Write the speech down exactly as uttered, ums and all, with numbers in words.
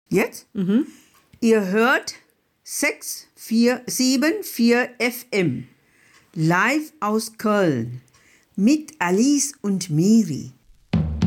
Jetzt? Mhm. Ihr hört sechs vier sieben vier F M, live aus Köln, mit Alice und Miri.